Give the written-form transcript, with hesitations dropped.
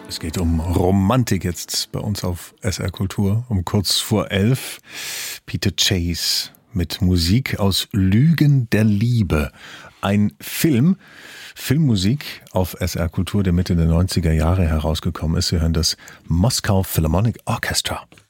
Es geht um Romantik jetzt bei uns auf SR Kultur um kurz vor 11. Peter Chase mit Musik aus Lügen der Liebe. Ein Filmmusik auf SR Kultur, der Mitte der 90er Jahre herausgekommen ist. Wir hören das Moskau Philharmonic Orchestra.